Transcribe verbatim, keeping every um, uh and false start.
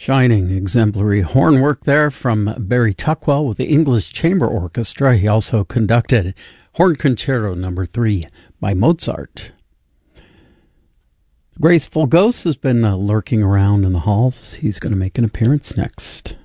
Shining, exemplary horn work there from Barry Tuckwell with the English Chamber Orchestra. He also conducted Horn Concerto Number Three by Mozart. Graceful Ghost has been uh, lurking around in the halls. He's going to make an appearance next.